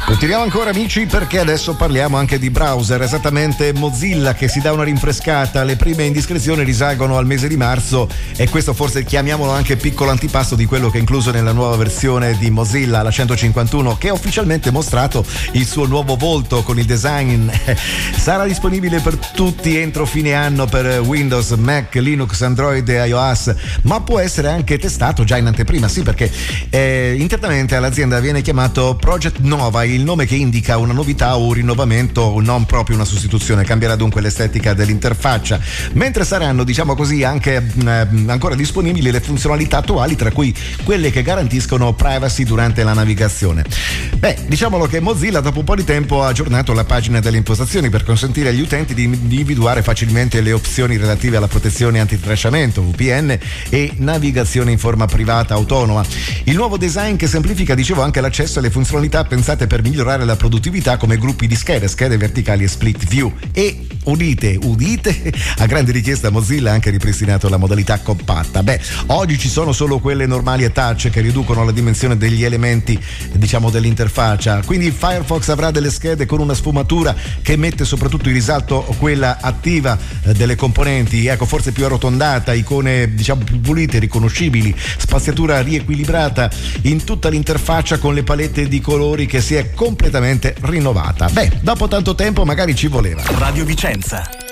Continuiamo ancora amici, perché adesso parliamo anche di browser, esattamente Mozilla che si dà una rinfrescata. Le prime indiscrezioni risalgono al mese di marzo e questo forse chiamiamolo anche piccolo antipasto di quello che è incluso nella nuova versione di Mozilla, la 151, che ha ufficialmente mostrato il suo nuovo volto con il design. Sarà disponibile per tutti entro fine anno per Windows, Mac, Linux, Android e iOS, ma può essere anche testato già in anteprima, sì, perché internamente all'azienda viene chiamato Project Nova, il nome che indica una novità o un rinnovamento, non proprio una sostituzione. Cambierà dunque l'estetica dell'interfaccia, mentre saranno, diciamo così, anche ancora disponibili le funzionalità attuali, tra cui quelle che garantiscono privacy durante la navigazione. Diciamolo che Mozilla dopo un po' di tempo ha aggiornato la pagina delle impostazioni per consentire agli utenti di individuare facilmente le opzioni relative alla protezione antitracciamento, VPN e navigazione in forma privata autonoma. Il nuovo design che semplifica, dicevo, anche l'accesso alle funzionalità pensate per migliorare la produttività, come gruppi di schede verticali e split view, e udite, a grande richiesta Mozilla ha anche ripristinato la modalità compatta. Oggi ci sono solo quelle normali e touch che riducono la dimensione degli elementi, diciamo, dell'interfaccia, quindi Firefox avrà delle schede con una sfumatura che mette soprattutto in risalto quella attiva delle componenti, ecco, forse più arrotondata, icone diciamo più pulite, riconoscibili, spaziatura riequilibrata in tutta l'interfaccia con le palette di colori che si è completamente rinnovata. Dopo tanto tempo magari ci voleva. Radio Vicenza.